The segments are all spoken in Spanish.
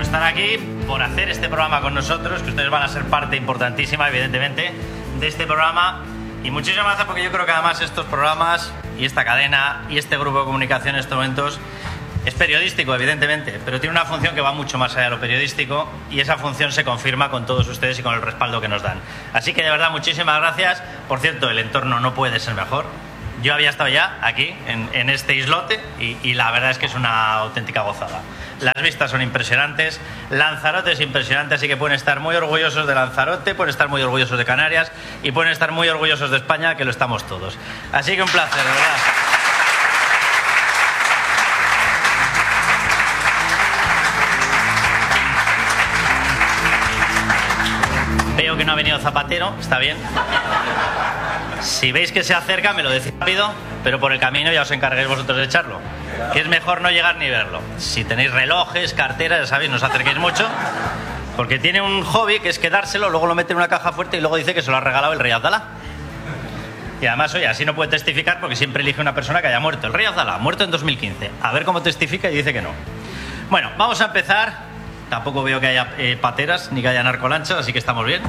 estar aquí, por hacer este programa con nosotros, que ustedes van a ser parte importantísima, evidentemente, de este programa. Y muchísimas gracias, porque yo creo que además estos programas y esta cadena y este grupo de comunicación en estos momentos es periodístico, evidentemente, pero tiene una función que va mucho más allá de lo periodístico, y esa función se confirma con todos ustedes y con el respaldo que nos dan. Así que de verdad, muchísimas gracias. Por cierto, el entorno no puede ser mejor. Yo había estado ya aquí, en este islote, y la verdad es que es una auténtica gozada. Las vistas son impresionantes, Lanzarote es impresionante, así que pueden estar muy orgullosos de Lanzarote, pueden estar muy orgullosos de Canarias y pueden estar muy orgullosos de España, que lo estamos todos. Así que un placer, de verdad. Veo que no ha venido Zapatero, está bien. Si veis que se acerca, me lo decís rápido, pero por el camino ya os encarguéis vosotros de echarlo. Que es mejor no llegar ni verlo. Si tenéis relojes, carteras, ya sabéis, no os acerquéis mucho, porque tiene un hobby que es quedárselo, luego lo mete en una caja fuerte y luego dice que se lo ha regalado el rey Abdalá. Y además, oye, así no puede testificar porque siempre elige una persona que haya muerto. El rey Abdalá ha muerto en 2015. A ver cómo testifica y dice que no. Bueno, vamos a empezar. Tampoco veo que haya pateras ni que haya narcolanchas, así que estamos bien.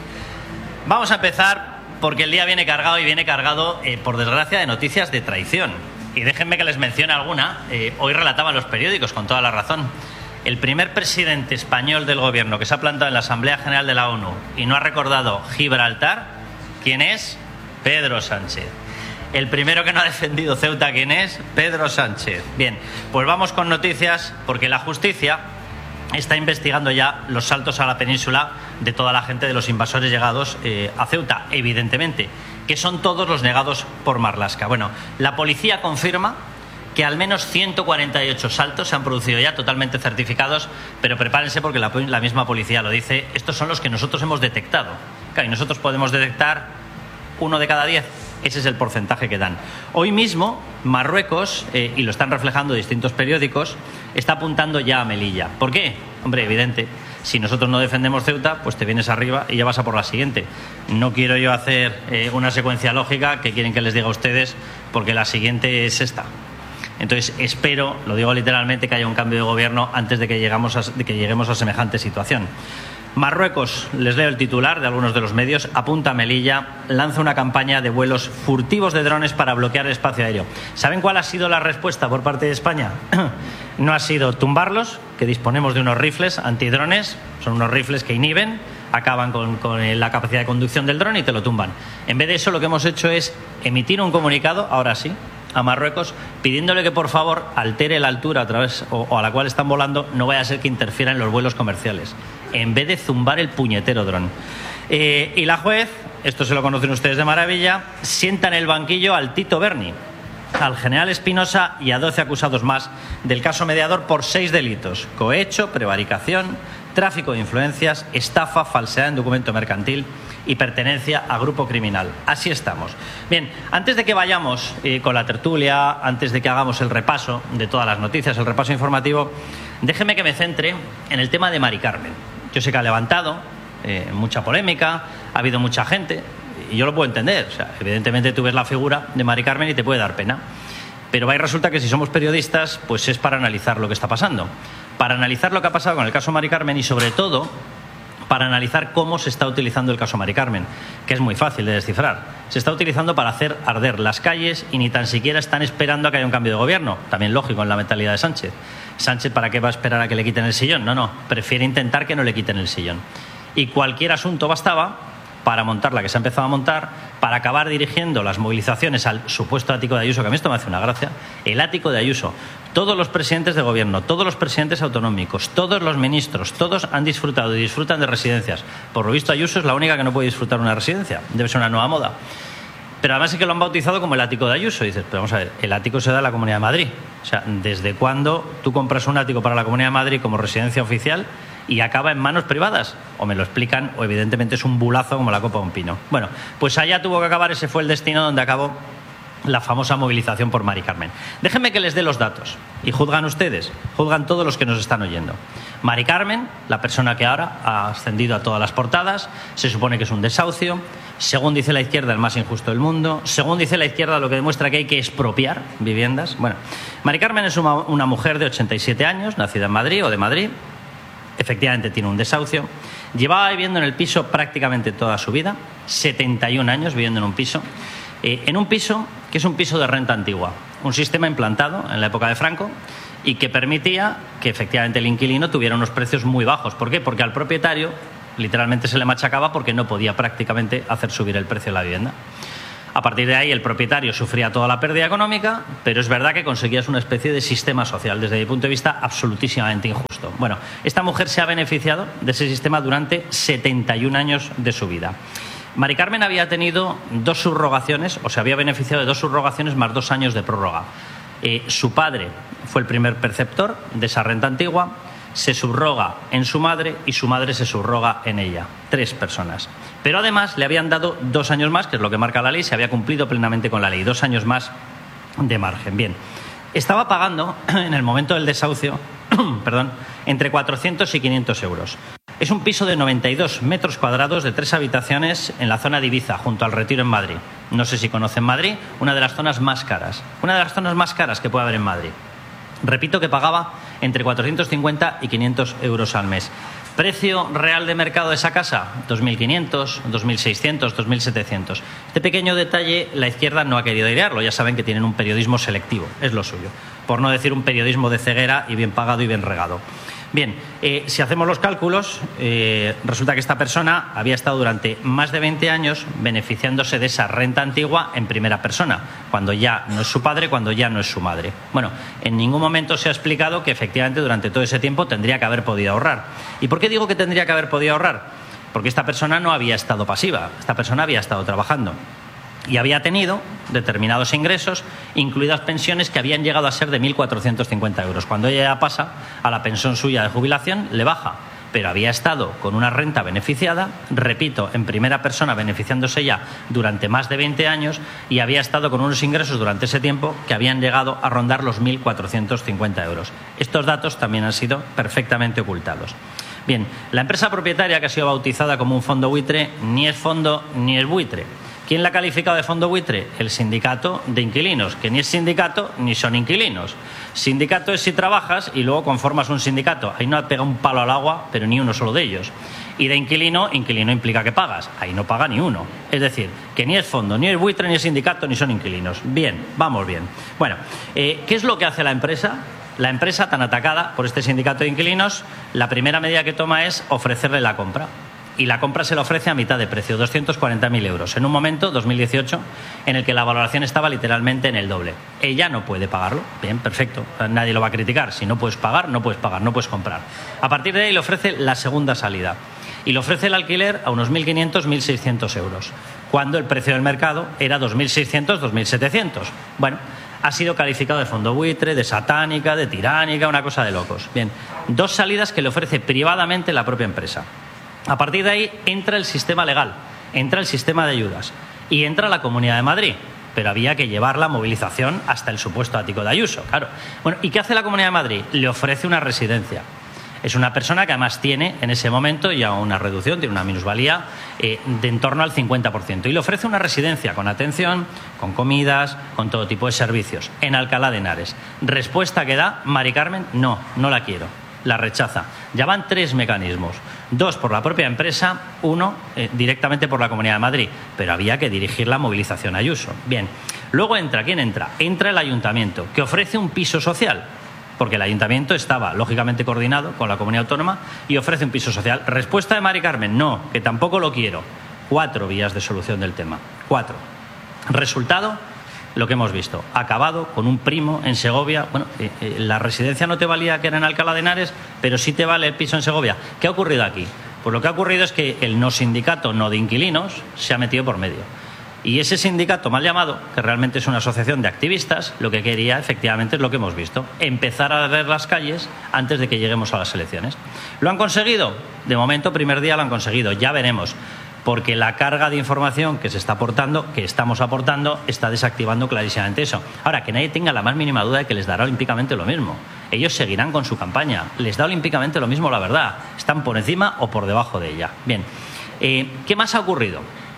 Vamos a empezar porque el día viene cargado, y viene cargado, por desgracia, de noticias de traición. Y déjenme que les mencione alguna. Hoy relataban los periódicos, con toda la razón. El primer presidente español del gobierno que se ha plantado en la Asamblea General de la ONU y no ha recordado Gibraltar, ¿quién es? Pedro Sánchez. El primero que no ha defendido Ceuta, ¿quién es? Pedro Sánchez. Bien, pues vamos con noticias, porque la justicia está investigando ya los saltos a la península de toda la gente de los invasores llegados a Ceuta, evidentemente, que son todos los negados por Marlaska. Bueno, la policía confirma que al menos 148 saltos se han producido ya, totalmente certificados, pero prepárense porque la misma policía lo dice, estos son los que nosotros hemos detectado. Claro, y nosotros podemos detectar 1 de cada 10. Ese es el porcentaje que dan. Hoy mismo, Marruecos, y lo están reflejando distintos periódicos, está apuntando ya a Melilla. ¿Por qué? Hombre, evidente. Si nosotros no defendemos Ceuta, pues te vienes arriba y ya vas a por la siguiente. No quiero yo hacer una secuencia lógica que quieren que les diga a ustedes, porque la siguiente es esta. Entonces, espero, lo digo literalmente, que haya un cambio de gobierno antes de que lleguemos a semejante situación. Marruecos, les leo el titular de algunos de los medios, apunta a Melilla, lanza una campaña de vuelos furtivos de drones para bloquear el espacio aéreo. ¿Saben cuál ha sido la respuesta por parte de España? No ha sido tumbarlos, que disponemos de unos rifles antidrones, son unos rifles que inhiben, acaban con la capacidad de conducción del dron y te lo tumban. En vez de eso, lo que hemos hecho es emitir un comunicado, ahora sí, a Marruecos, pidiéndole que por favor altere la altura a través o a la cual están volando, no vaya a ser que interfiera en los vuelos comerciales, en vez de zumbar el puñetero dron. Y la juez, esto se lo conocen ustedes de maravilla, sienta en el banquillo al Tito Berni, al general Espinosa y a 12 acusados más del caso Mediador por 6 delitos: cohecho, prevaricación, tráfico de influencias, estafa, falsedad en documento mercantil y pertenencia a grupo criminal. Así estamos. Bien, antes de que vayamos con la tertulia, antes de que hagamos el repaso de todas las noticias, el repaso informativo, déjeme que me centre en el tema de Mari Carmen. Yo sé que ha levantado mucha polémica, ha habido mucha gente, y yo lo puedo entender. O sea, evidentemente tú ves la figura de Mari Carmen y te puede dar pena. Pero ahí resulta que si somos periodistas, pues es para analizar lo que está pasando. Para analizar lo que ha pasado con el caso Mari Carmen y, sobre todo, para analizar cómo se está utilizando el caso Mari Carmen, que es muy fácil de descifrar. Se está utilizando para hacer arder las calles y ni tan siquiera están esperando a que haya un cambio de gobierno. También lógico en la mentalidad de Sánchez. Sánchez, ¿para qué va a esperar a que le quiten el sillón? No, prefiere intentar que no le quiten el sillón. Y cualquier asunto bastaba para montar la que se ha empezado a montar, para acabar dirigiendo las movilizaciones al supuesto ático de Ayuso, que a mí esto me hace una gracia, el ático de Ayuso. Todos los presidentes de gobierno, todos los presidentes autonómicos, todos los ministros, todos han disfrutado y disfrutan de residencias. Por lo visto, Ayuso es la única que no puede disfrutar una residencia. Debe ser una nueva moda. Pero además es que lo han bautizado como el ático de Ayuso. Y dices, pero vamos a ver, el ático se da en la Comunidad de Madrid. O sea, ¿desde cuándo tú compras un ático para la Comunidad de Madrid como residencia oficial y acaba en manos privadas? O me lo explican, o evidentemente es un bulazo como la copa de un pino. Bueno, pues allá tuvo que acabar, ese fue el destino donde acabó la famosa movilización por Mari Carmen. Déjenme que les dé los datos y juzgan ustedes, juzgan todos los que nos están oyendo. Mari Carmen, la persona que ahora ha ascendido a todas las portadas, se supone que es un desahucio. Según dice la izquierda, el más injusto del mundo. Según dice la izquierda, lo que demuestra que hay que expropiar viviendas. Bueno, Mari Carmen es una mujer de 87 años, nacida en Madrid o de Madrid. Efectivamente tiene un desahucio. Llevaba viviendo en el piso prácticamente toda su vida, 71 años viviendo en un piso que es un piso de renta antigua, un sistema implantado en la época de Franco y que permitía que efectivamente el inquilino tuviera unos precios muy bajos. ¿Por qué? Porque al propietario literalmente se le machacaba porque no podía prácticamente hacer subir el precio de la vivienda. A partir de ahí el propietario sufría toda la pérdida económica, pero es verdad que conseguías una especie de sistema social, desde mi punto de vista absolutísimamente injusto. Bueno, esta mujer se ha beneficiado de ese sistema durante 71 años de su vida. Mari Carmen había tenido 2 subrogaciones, o se había beneficiado de 2 subrogaciones más 2 años de prórroga. Su padre fue el primer perceptor de esa renta antigua, se subroga en su madre y su madre se subroga en ella. 3 personas. Pero además le habían dado 2 años más, que es lo que marca la ley, se había cumplido plenamente con la ley, 2 años más de margen. Bien, estaba pagando en el momento del desahucio entre 400 y 500 euros. Es un piso de 92 metros cuadrados de 3 habitaciones en la zona de Ibiza, junto al Retiro en Madrid. No sé si conocen Madrid, una de las zonas más caras. Una de las zonas más caras que puede haber en Madrid. Repito que pagaba entre 450 y 500 euros al mes. ¿Precio real de mercado de esa casa? 2.500, 2.600, 2.700. Este pequeño detalle la izquierda no ha querido airearlo. Ya saben que tienen un periodismo selectivo, es lo suyo. Por no decir un periodismo de ceguera y bien pagado y bien regado. Bien, si hacemos los cálculos, resulta que esta persona había estado durante más de 20 años beneficiándose de esa renta antigua en primera persona, cuando ya no es su padre, cuando ya no es su madre. Bueno, en ningún momento se ha explicado que efectivamente durante todo ese tiempo tendría que haber podido ahorrar. ¿Y por qué digo que tendría que haber podido ahorrar? Porque esta persona no había estado pasiva, esta persona había estado trabajando. Y había tenido determinados ingresos, incluidas pensiones que habían llegado a ser de 1.450 euros. Cuando ella ya pasa a la pensión suya de jubilación, le baja. Pero había estado con una renta beneficiada, repito, en primera persona beneficiándose ya durante más de 20 años y había estado con unos ingresos durante ese tiempo que habían llegado a rondar los 1.450 euros. Estos datos también han sido perfectamente ocultados. Bien, la empresa propietaria, que ha sido bautizada como un fondo buitre, ni es fondo ni es buitre. ¿Quién la ha calificado de fondo buitre? El sindicato de inquilinos, que ni es sindicato ni son inquilinos. Sindicato es si trabajas y luego conformas un sindicato. Ahí no ha pegado un palo al agua, pero ni uno solo de ellos. Y de inquilino, inquilino implica que pagas. Ahí no paga ni uno. Es decir, que ni es fondo, ni es buitre, ni es sindicato, ni son inquilinos. Bien, vamos bien. Bueno, ¿qué es lo que hace la empresa? La empresa, tan atacada por este sindicato de inquilinos, la primera medida que toma es ofrecerle la compra. Y la compra se la ofrece a mitad de precio, 240.000 euros, en un momento, 2018, en el que la valoración estaba literalmente en el doble. Ella no puede pagarlo. Bien, perfecto, nadie lo va a criticar. Si no puedes pagar, no puedes pagar, no puedes comprar. A partir de ahí le ofrece la segunda salida. Y le ofrece el alquiler a unos 1.500, 1.600 euros, cuando el precio del mercado era 2.600, 2.700. Bueno, ha sido calificado de fondo buitre, de satánica, de tiránica, una cosa de locos. Bien, 2 salidas que le ofrece privadamente la propia empresa. A partir de ahí entra el sistema legal, entra el sistema de ayudas y entra la Comunidad de Madrid. Pero había que llevar la movilización hasta el supuesto ático de Ayuso, claro. Bueno, ¿y qué hace la Comunidad de Madrid? Le ofrece una residencia. Es una persona que además tiene en ese momento ya una reducción, tiene una minusvalía de en torno al 50%. Y le ofrece una residencia con atención, con comidas, con todo tipo de servicios, en Alcalá de Henares. Respuesta que da Mari Carmen: no, no la quiero. La rechaza. Ya van 3 mecanismos. 2 por la propia empresa, 1 directamente por la Comunidad de Madrid. Pero había que dirigir la movilización a Ayuso. Bien. Luego entra, ¿quién entra? Entra el ayuntamiento, que ofrece un piso social. Porque el ayuntamiento estaba, lógicamente, coordinado con la comunidad autónoma y ofrece un piso social. Respuesta de Mari Carmen: no, que tampoco lo quiero. 4 vías de solución del tema. 4. Resultado: lo que hemos visto, acabado con un primo en Segovia. Bueno, la residencia no te valía, que era en Alcalá de Henares, pero sí te vale el piso en Segovia. ¿Qué ha ocurrido aquí? Pues lo que ha ocurrido es que el no sindicato, no de inquilinos, se ha metido por medio. Y ese sindicato mal llamado, que realmente es una asociación de activistas, lo que quería efectivamente es lo que hemos visto: empezar a ver las calles antes de que lleguemos a las elecciones. ¿Lo han conseguido? De momento, primer día lo han conseguido, ya veremos. Porque la carga de información que se está aportando, que estamos aportando, está desactivando clarísimamente eso. Ahora, que nadie tenga la más mínima duda de que les dará olímpicamente lo mismo. Ellos seguirán con su campaña. Les da olímpicamente lo mismo, la verdad. Están por encima o por debajo de ella. Bien, ¿qué más ha ocurrido?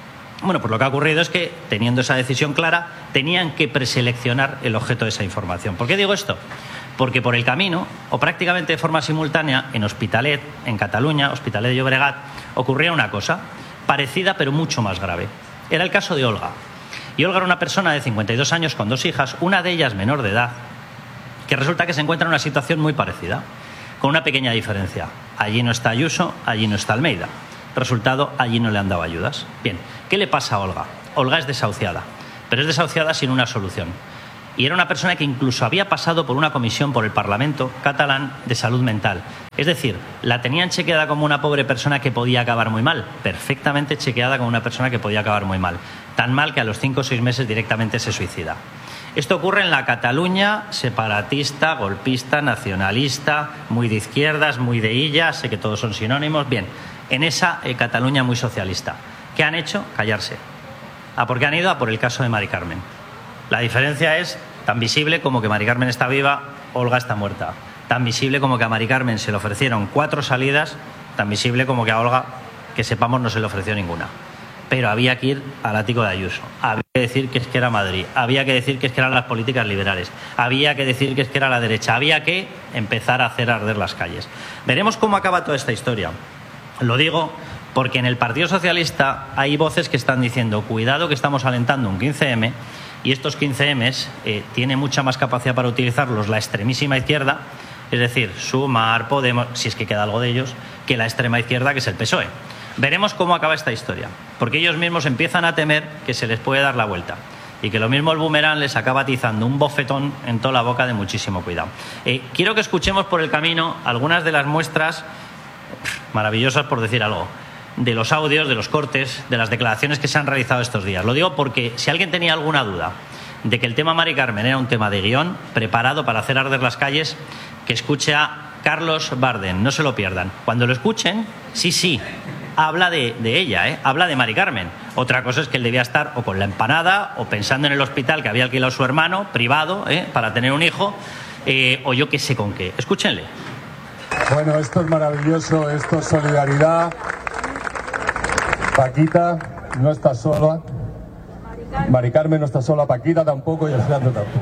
Bueno, pues lo que ha ocurrido es que, teniendo esa decisión clara, tenían que preseleccionar el objeto de esa información. ¿Por qué digo esto? Porque por el camino, o prácticamente de forma simultánea, en Hospitalet, en Cataluña, Hospitalet de Llobregat, ocurría una cosa parecida pero mucho más grave. Era el caso de Olga. Y Olga era una persona de 52 años con 2 hijas, una de ellas menor de edad, que resulta que se encuentra en una situación muy parecida, con una pequeña diferencia. Allí no está Ayuso, allí no está Almeida. Resultado, allí no le han dado ayudas. Bien, ¿qué le pasa a Olga? Olga es desahuciada, pero es desahuciada sin una solución. Y era una persona que incluso había pasado por una comisión por el Parlamento catalán de salud mental. Es decir, la tenían chequeada como una pobre persona que podía acabar muy mal, perfectamente chequeada como una persona que podía acabar muy mal. Tan mal que a los 5 o 6 meses directamente se suicida. Esto ocurre en la Cataluña separatista, golpista, nacionalista, muy de izquierdas, muy de illas, sé que todos son sinónimos. Bien, en esa Cataluña muy socialista. ¿Qué han hecho? Callarse. ¿A por qué han ido? A por el caso de Mari Carmen. La diferencia es tan visible como que Mari Carmen está viva, Olga está muerta. Tan visible como que a Mari Carmen se le ofrecieron 4 salidas, tan visible como que a Olga, que sepamos, no se le ofreció ninguna. Pero había que ir al ático de Ayuso. Había que decir que es que era Madrid. Había que decir que es que eran las políticas liberales. Había que decir que es que era la derecha. Había que empezar a hacer arder las calles. Veremos cómo acaba toda esta historia. Lo digo porque en el Partido Socialista hay voces que están diciendo cuidado que estamos alentando un 15M y estos 15Ms tiene mucha más capacidad para utilizarlos la extremísima izquierda, es decir, Sumar, Podemos, si es que queda algo de ellos, que la extrema izquierda, que es el PSOE. Veremos cómo acaba esta historia, porque ellos mismos empiezan a temer que se les puede dar la vuelta y que lo mismo el boomerang les acaba atizando un bofetón en toda la boca de muchísimo cuidado. Quiero que escuchemos por el camino algunas de las muestras maravillosas, por decir algo, de los audios, de los cortes, de las declaraciones que se han realizado estos días. Lo digo porque si alguien tenía alguna duda de que el tema Mari Carmen era un tema de guión preparado para hacer arder las calles, que escuche a Carlos Bardén, no se lo pierdan. Cuando lo escuchen, sí, habla de ella, habla de Mari Carmen. Otra cosa es que él debía estar o con la empanada o pensando en el hospital que había alquilado su hermano privado para tener un hijo, o yo qué sé con qué. Escúchenle. Bueno, esto es maravilloso, esto es solidaridad. Paquita no está sola, Mari Carmen no está sola, Paquita tampoco y Alejandro tampoco.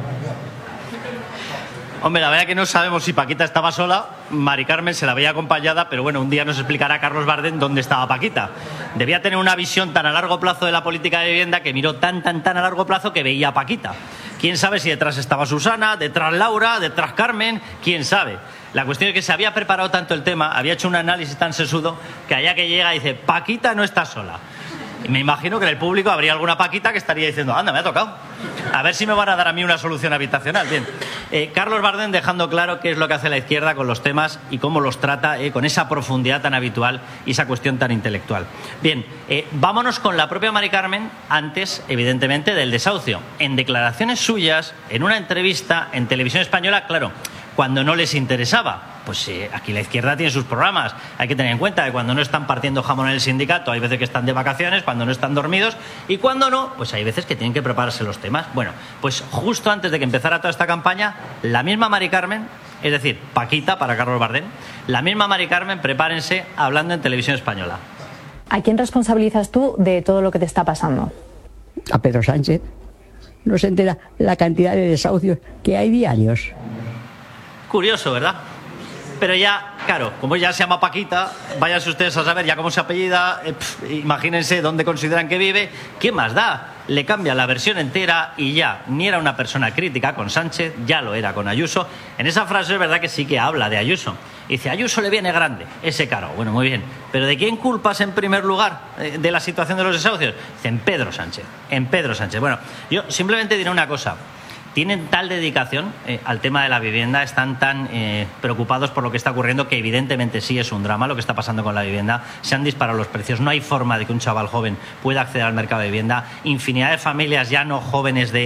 Hombre, la verdad que no sabemos si Paquita estaba sola, Mari Carmen se la veía acompañada, pero bueno, un día nos explicará Carlos Bardén dónde estaba Paquita. Debía tener una visión tan a largo plazo de la política de vivienda que miró tan a largo plazo que veía a Paquita. ¿Quién sabe si detrás estaba Susana, detrás Laura, detrás Carmen? ¿Quién sabe? La cuestión es que se había preparado tanto el tema, había hecho un análisis tan sesudo, que allá que llega dice, Paquita no está sola. Y me imagino que en el público habría alguna Paquita que estaría diciendo, anda, me ha tocado. A ver si me van a dar a mí una solución habitacional. Bien, Carlos Bardén dejando claro qué es lo que hace la izquierda con los temas y cómo los trata con esa profundidad tan habitual y esa cuestión tan intelectual. Bien, vámonos con la propia Mari Carmen antes, evidentemente, del desahucio. En declaraciones suyas, en una entrevista en Televisión Española, claro, cuando no les interesaba. Pues aquí la izquierda tiene sus programas. Hay que tener en cuenta que cuando no están partiendo jamón en el sindicato hay veces que están de vacaciones, cuando no están dormidos y cuando no, pues hay veces que tienen que prepararse los temas. Bueno, pues justo antes de que empezara toda esta campaña, la misma Mari Carmen, es decir, Paquita para Carlos Bardén, la misma Mari Carmen, prepárense, hablando en Televisión Española. ¿A quién responsabilizas tú de todo lo que te está pasando? A Pedro Sánchez. No se entera la cantidad de desahucios que hay diarios. Curioso, ¿verdad? Pero ya, claro, como ya se llama Paquita, váyanse ustedes a saber ya cómo se apellida, imagínense dónde consideran que vive, ¿qué más da? Le cambia la versión entera y ya, ni era una persona crítica con Sánchez, ya lo era con Ayuso. En esa frase es verdad que sí que habla de Ayuso. Dice, a Ayuso le viene grande ese cargo. Bueno, muy bien. ¿Pero de quién culpas en primer lugar de la situación de los desahucios? Dice, en Pedro Sánchez. En Pedro Sánchez. Bueno, yo simplemente diré una cosa. Tienen tal dedicación al tema de la vivienda, están tan preocupados por lo que está ocurriendo, que evidentemente sí es un drama lo que está pasando con la vivienda. Se han disparado los precios, no hay forma de que un chaval joven pueda acceder al mercado de vivienda. Infinidad de familias ya no jóvenes de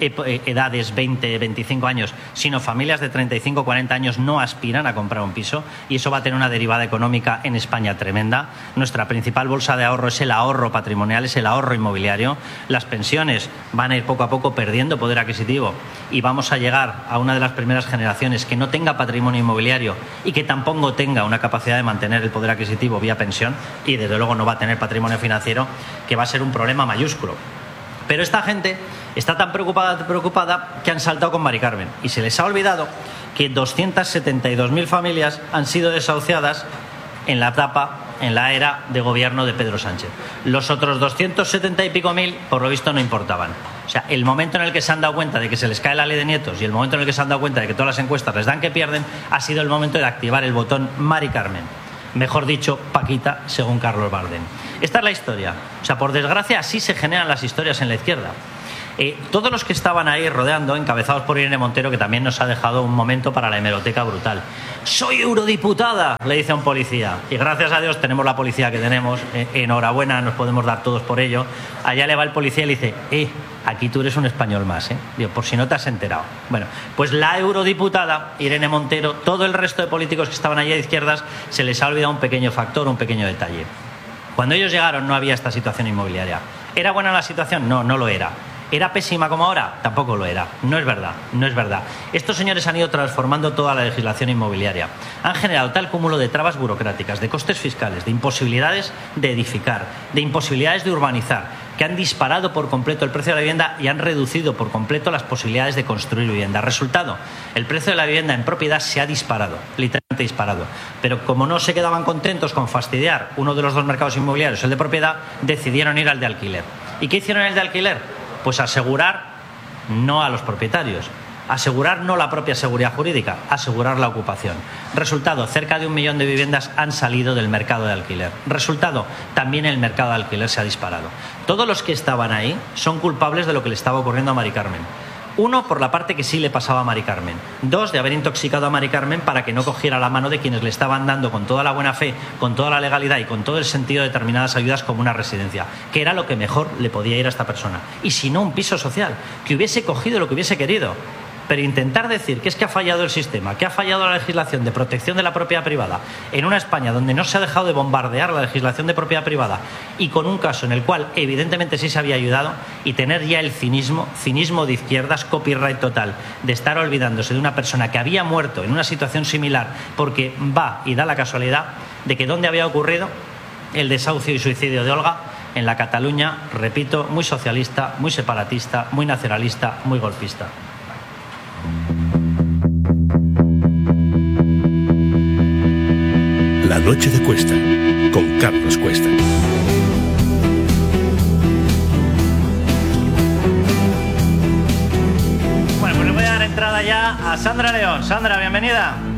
edades 20, 25 años, sino familias de 35, 40 años no aspiran a comprar un piso y eso va a tener una derivada económica en España tremenda. Nuestra principal bolsa de ahorro es el ahorro patrimonial, es el ahorro inmobiliario. Las pensiones van a ir poco a poco perdiendo poder adquisitivo y vamos a llegar a una de las primeras generaciones que no tenga patrimonio inmobiliario y que tampoco tenga una capacidad de mantener el poder adquisitivo vía pensión y desde luego no va a tener patrimonio financiero, que va a ser un problema mayúsculo. Pero esta gente está tan preocupada que han saltado con Mari Carmen y se les ha olvidado que 272.000 familias han sido desahuciadas en la era de gobierno de Pedro Sánchez. Los otros 270 y pico mil, por lo visto, no importaban. O sea, el momento en el que se han dado cuenta de que se les cae la ley de nietos y el momento en el que se han dado cuenta de que todas las encuestas les dan que pierden, ha sido el momento de activar el botón Mari Carmen. Mejor dicho, Paquita, según Carlos Bardem. Esta es la historia. O sea, por desgracia, así se generan las historias en la izquierda. Todos los que estaban ahí rodeando, encabezados por Irene Montero, que también nos ha dejado un momento para la hemeroteca brutal. Soy eurodiputada, le dice a un policía. Y gracias a Dios tenemos la policía que tenemos. Enhorabuena, nos podemos dar todos por ello. Allá le va el policía y le dice, aquí tú eres un español más, Digo, por si no te has enterado. Bueno, pues la eurodiputada Irene Montero, todo el resto de políticos que estaban allí de izquierdas, se les ha olvidado un pequeño factor, un pequeño detalle. Cuando ellos llegaron no había esta situación inmobiliaria. ¿Era buena la situación? No, no lo era. ¿Era pésima como ahora? Tampoco lo era. No es verdad, no es verdad. Estos señores han ido transformando toda la legislación inmobiliaria. Han generado tal cúmulo de trabas burocráticas, de costes fiscales, de imposibilidades de edificar, de imposibilidades de urbanizar, que han disparado por completo el precio de la vivienda y han reducido por completo las posibilidades de construir vivienda. Resultado, el precio de la vivienda en propiedad se ha disparado, literalmente disparado. Pero como no se quedaban contentos con fastidiar uno de los dos mercados inmobiliarios, el de propiedad, decidieron ir al de alquiler. ¿Y qué hicieron en el de alquiler? Pues asegurar no a los propietarios, asegurar no la propia seguridad jurídica, asegurar la ocupación. Resultado, cerca de 1 millón de viviendas han salido del mercado de alquiler. Resultado, también el mercado de alquiler se ha disparado. Todos los que estaban ahí son culpables de lo que le estaba ocurriendo a Mari Carmen. 1, por la parte que sí le pasaba a Mari Carmen. 2, de haber intoxicado a Mari Carmen para que no cogiera la mano de quienes le estaban dando con toda la buena fe, con toda la legalidad y con todo el sentido de determinadas ayudas como una residencia, que era lo que mejor le podía ir a esta persona. Y si no, un piso social, que hubiese cogido lo que hubiese querido. Pero intentar decir que es que ha fallado el sistema, que ha fallado la legislación de protección de la propiedad privada en una España donde no se ha dejado de bombardear la legislación de propiedad privada y con un caso en el cual evidentemente sí se había ayudado, y tener ya el cinismo de izquierdas, copyright total, de estar olvidándose de una persona que había muerto en una situación similar porque va y da la casualidad de que ¿dónde había ocurrido el desahucio y suicidio de Olga? En la Cataluña, repito, muy socialista, muy separatista, muy nacionalista, muy golpista. La noche de Cuesta, con Carlos Cuesta. Bueno, pues le voy a dar entrada ya a Sandra León. Sandra, bienvenida.